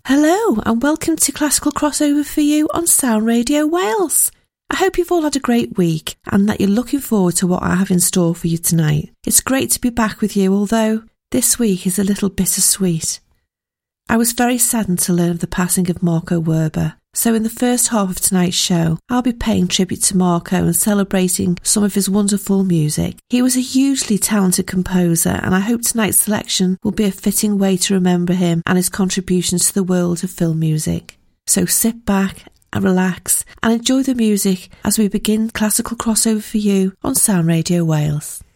Hello and welcome to Classical Crossover for You on Sound Radio Wales. I hope you've all had a great week and that you're looking forward to what I have in store for you tonight. It's great to be back with you, although this week is a little bittersweet. I was very saddened to learn of the passing of Marco Werber, so in the first half of tonight's show, I'll be paying tribute to Marco and celebrating some of his wonderful music. He was a hugely talented composer, and I hope tonight's selection will be a fitting way to remember him and his contributions to the world of film music. So sit back and relax and enjoy the music as we begin Classical Crossover for You on Sound Radio Wales.